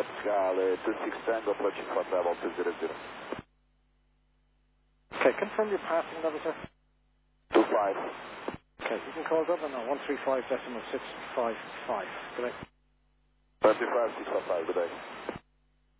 Charlie, 26 Tango, approaching for travel 200. Okay, confirm your passing level, sir. 25. Okay, you can call Dublin now, 135.655. Good day. 25, 655, good day.